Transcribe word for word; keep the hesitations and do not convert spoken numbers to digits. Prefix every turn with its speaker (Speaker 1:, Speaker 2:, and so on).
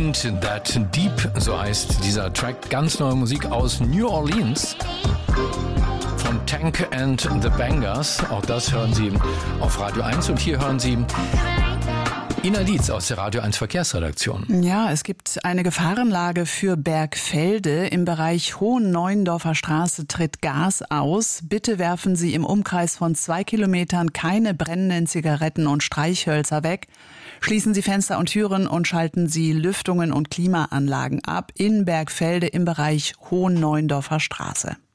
Speaker 1: Ain't That Deep, so heißt dieser Track. Ganz neue Musik aus New Orleans von Tank and the Bangers. Auch das hören Sie auf Radio eins. Und hier hören Sie Ina Dietz aus der Radio eins Verkehrsredaktion.
Speaker 2: Ja, es gibt eine Gefahrenlage für Bergfelde. Im Bereich Hohenneuendorfer Straße tritt Gas aus. Bitte werfen Sie im Umkreis von zwei Kilometern keine brennenden Zigaretten und Streichhölzer weg. Schließen Sie Fenster und Türen und schalten Sie Lüftungen und Klimaanlagen ab in Bergfelde im Bereich Hohenneuendorfer Straße.